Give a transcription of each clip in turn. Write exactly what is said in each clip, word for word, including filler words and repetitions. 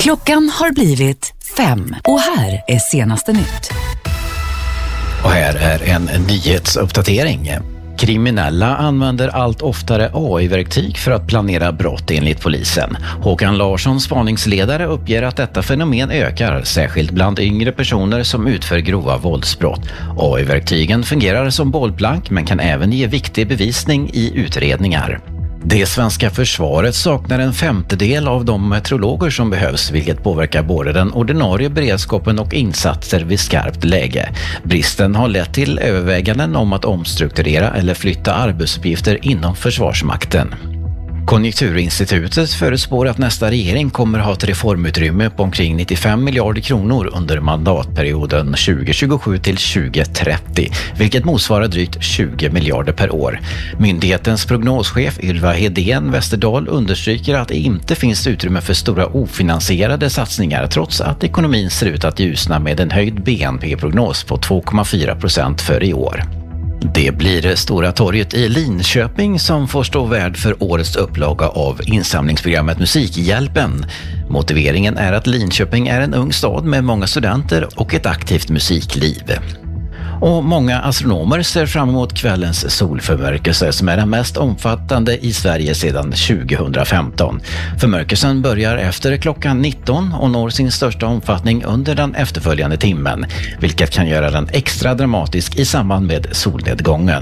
Klockan har blivit fem och här är senaste nytt. Och här är en nyhetsuppdatering. Kriminella använder allt oftare A I-verktyg för att planera brott enligt polisen. Håkan Larsson, spaningsledare, uppger att detta fenomen ökar, särskilt bland yngre personer som utför grova våldsbrott. A I-verktygen fungerar som bollplank men kan även ge viktig bevisning i utredningar. Det svenska försvaret saknar en femtedel av de meteorologer som behövs, vilket påverkar både den ordinarie beredskapen och insatser vid skarpt läge. Bristen har lett till överväganden om att omstrukturera eller flytta arbetsuppgifter inom Försvarsmakten. Konjunkturinstitutet förutspår att nästa regering kommer ha ett reformutrymme på omkring nittiofem miljarder kronor under mandatperioden tjugo tjugosju till tjugo trettio, vilket motsvarar drygt tjugo miljarder per år. Myndighetens prognoschef Ylva Hedén Westerdahl understryker att det inte finns utrymme för stora ofinansierade satsningar trots att ekonomin ser ut att ljusna med en höjd B N P-prognos på två komma fyra procent för i år. Det blir Stora torget i Linköping som får stå värd för årets upplaga av insamlingsprogrammet Musikhjälpen. Motiveringen är att Linköping är en ung stad med många studenter och ett aktivt musikliv. Och många astronomer ser fram emot kvällens solförmörkelse som är den mest omfattande i Sverige sedan tjugohundrafemton. Förmörkelsen börjar efter klockan nitton och når sin största omfattning under den efterföljande timmen, vilket kan göra den extra dramatisk i samband med solnedgången.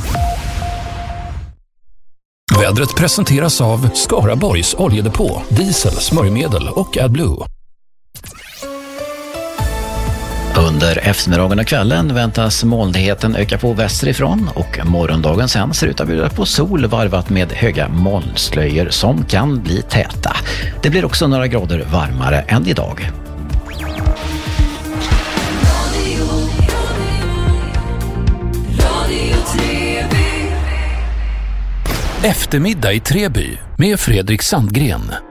Vädret presenteras av Skaraborgs oljedepå, diesel, smörjmedel och AdBlue. Under eftermiddagen och kvällen väntas molnigheten öka på västerifrån och morgondagen sen ser ut att bjuda på sol varvat med höga molnslöjor som kan bli täta. Det blir också några grader varmare än idag. Eftermiddag i Treby med Fredrik Sandgren.